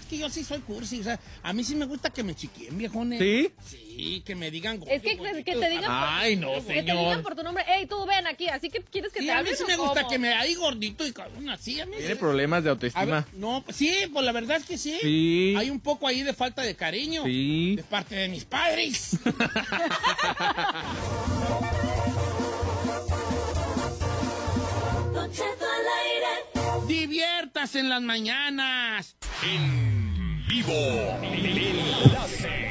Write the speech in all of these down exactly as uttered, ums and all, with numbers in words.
que yo sí soy cursi, o sea, a mí sí me gusta que me chiquien, viejones. ¿Sí? Sí, que me digan... Es que, que, que te digan... Ay, no, que señor. te digan por tu nombre, hey, tú ven aquí, así que quieres que Sí, te a mí hables sí o me gusta cómo? que me ahí gordito y cabrón, así, a mí Tiene sí. problemas de A autoestima. ver, no, sí, pues la verdad es que sí. Sí. Hay un poco ahí de falta de cariño. Sí. De parte de mis padres. Don Cheto al aire. Diviértase en las mañanas. En vivo. Enlace.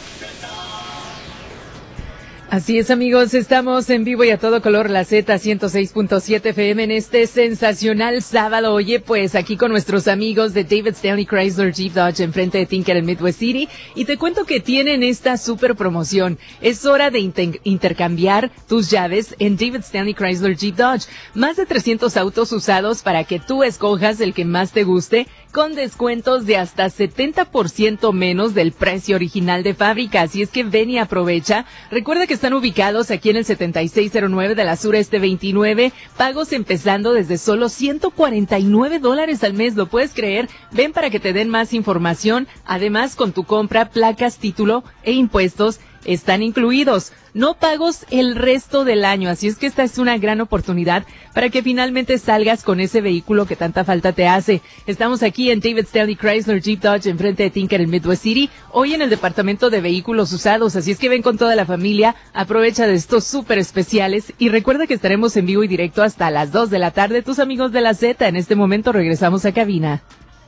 Así es, amigos, estamos en vivo y a todo color, la Z ciento seis punto siete F M en este sensacional sábado. Oye, pues aquí con nuestros amigos de David Stanley Chrysler Jeep Dodge enfrente de Tinker en Midwest City, y te cuento que tienen esta super promoción. Es hora de inter- intercambiar tus llaves en David Stanley Chrysler Jeep Dodge. Más de trescientos autos usados para que tú escojas el que más te guste, con descuentos de hasta setenta por ciento menos del precio original de fábrica. Así es que ven y aprovecha. Recuerda que están ubicados aquí en el setenta y seis cero nueve de la Sureste veintinueve. Pagos empezando desde solo ciento cuarenta y nueve dólares al mes. ¿Lo puedes creer? Ven para que te den más información. Además, con tu compra, placas, título e impuestos están incluidos. No pagos el resto del año, así es que esta es una gran oportunidad para que finalmente salgas con ese vehículo que tanta falta te hace. Estamos aquí en David Stanley Chrysler Jeep Dodge enfrente de Tinker en Midwest City, hoy en el departamento de vehículos usados, así es que ven con toda la familia, aprovecha de estos súper especiales y recuerda que estaremos en vivo y directo hasta las dos de la tarde. Tus amigos de la Z, en este momento regresamos a cabina.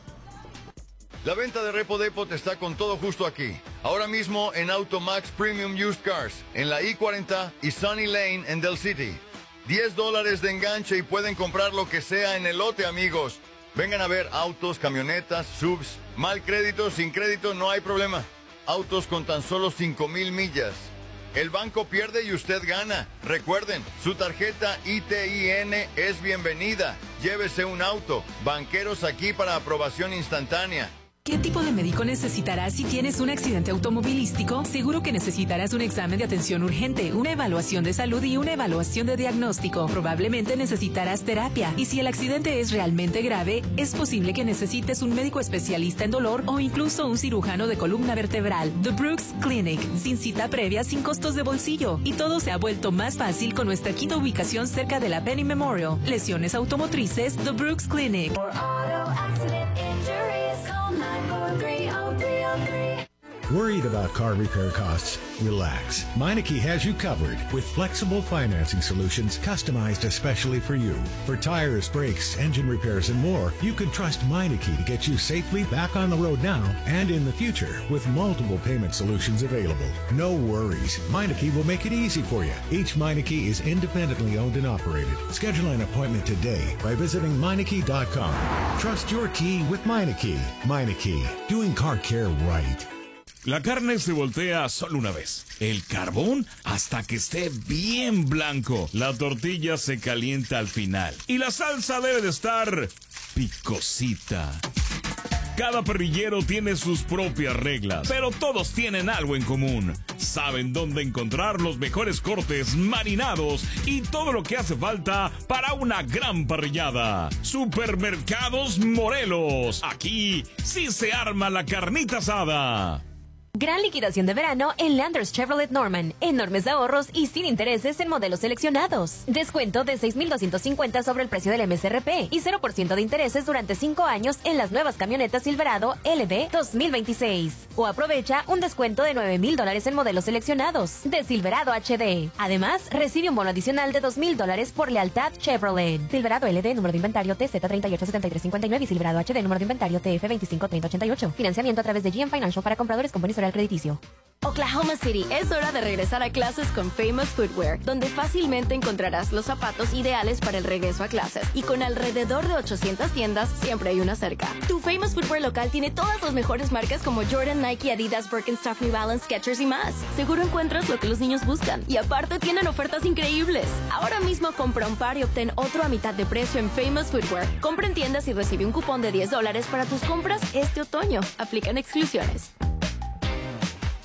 La venta de Repo Depot está con todo justo aquí. Ahora mismo en Automax Premium Used Cars, en la I cuarenta y Sunny Lane en Del City. diez dólares de enganche y pueden comprar lo que sea en el lote, amigos. Vengan a ver autos, camionetas, subs. Mal crédito, sin crédito, no hay problema. Autos con tan solo cinco mil millas. El banco pierde y usted gana. Recuerden, su tarjeta I T I N es bienvenida. Llévese un auto. Banqueros aquí para aprobación instantánea. ¿Qué tipo de médico necesitarás si tienes un accidente automovilístico? Seguro que necesitarás un examen de atención urgente, una evaluación de salud y una evaluación de diagnóstico. Probablemente necesitarás terapia. Y si el accidente es realmente grave, es posible que necesites un médico especialista en dolor o incluso un cirujano de columna vertebral. The Brooks Clinic, sin cita previa, sin costos de bolsillo. Y todo se ha vuelto más fácil con nuestra quinta ubicación cerca de la Penny Memorial. Lesiones automotrices, The Brooks Clinic. Worried about car repair costs? Relax. Meineke has you covered with flexible financing solutions customized especially for you. For tires, brakes, engine repairs, and more, you can trust Meineke to get you safely back on the road now and in the future with multiple payment solutions available. No worries. Meineke will make it easy for you. Each Meineke is independently owned and operated. Schedule an appointment today by visiting Meineke dot com. Trust your key with Meineke. Meineke, doing car care right. La carne se voltea solo una vez. El carbón hasta que esté bien blanco. La tortilla se calienta al final. Y la salsa debe de estar picosita. Cada parrillero tiene sus propias reglas, pero todos tienen algo en común. Saben dónde encontrar los mejores cortes marinados y todo lo que hace falta para una gran parrillada. Supermercados Morelos. Aquí sí se arma la carnita asada. Gran liquidación de verano en Landers Chevrolet Norman. Enormes ahorros y sin intereses en modelos seleccionados. Descuento de seis mil doscientos cincuenta sobre el precio del M S R P y cero por ciento de intereses durante cinco años en las nuevas camionetas Silverado L D dos mil veintiséis. O aprovecha un descuento de nueve mil dólares en modelos seleccionados de Silverado H D. Además, recibe un bono adicional de dos mil dólares por lealtad Chevrolet. Silverado L D, número de inventario T Z treinta y ocho setenta y tres cincuenta y nueve y Silverado H D, número de inventario T F veinticinco treinta ochenta y ocho. Financiamiento a través de G M Financial para compradores con buen historial crediticio. Oklahoma City, es hora de regresar a clases con Famous Footwear, donde fácilmente encontrarás los zapatos ideales para el regreso a clases. Y con alrededor de ochocientas tiendas, siempre hay una cerca. Tu Famous Footwear local tiene todas las mejores marcas como Jordan, Nike, Adidas, Birkenstock, New Balance, Skechers y más. Seguro encuentras lo que los niños buscan. Y aparte tienen ofertas increíbles. Ahora mismo compra un par y obtén otro a mitad de precio en Famous Footwear. Compra en tiendas y recibe un cupón de diez dólares para tus compras este otoño. Aplican exclusiones.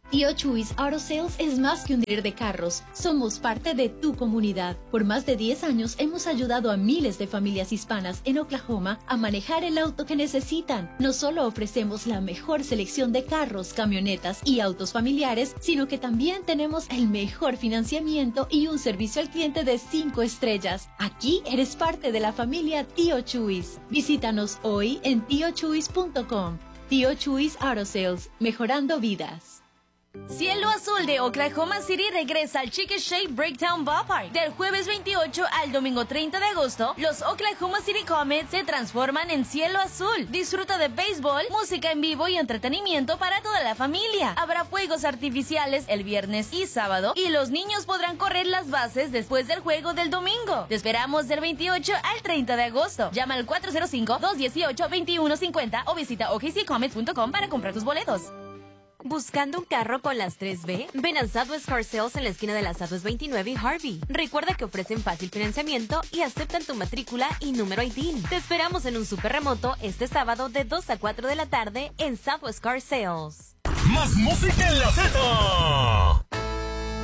Tío Chuys Auto Sales es más que un dealer de carros. Somos parte de tu comunidad. Por más de diez años hemos ayudado a miles de familias hispanas en Oklahoma a manejar el auto que necesitan. No solo ofrecemos la mejor selección de carros, camionetas y autos familiares, sino que también tenemos el mejor financiamiento y un servicio al cliente de cinco estrellas. Aquí eres parte de la familia Tío Chuys. Visítanos hoy en tío chuys punto com. Tío Chuys Auto Sales, mejorando vidas. Cielo Azul de Oklahoma City regresa al Chicken Shake Breakdown Ballpark. Del jueves veintiocho al domingo treinta de agosto, los Oklahoma City Comets se transforman en Cielo Azul. Disfruta de béisbol, música en vivo y entretenimiento para toda la familia. Habrá fuegos artificiales el viernes y sábado y los niños podrán correr las bases después del juego del domingo. Te esperamos del veintiocho al treinta de agosto. Llama al cuatro cero cinco, dos uno ocho, dos uno cinco cero o visita o k c comets punto com para comprar tus boletos. ¿Buscando un carro con las tres B? Ven a Southwest Car Sales en la esquina de la Southwest veintinueve y Harvey. Recuerda que ofrecen fácil financiamiento y aceptan tu matrícula y número I D I N. Te esperamos en un super remoto este sábado de dos a cuatro de la tarde en Southwest Car Sales. ¡Más música en la Z!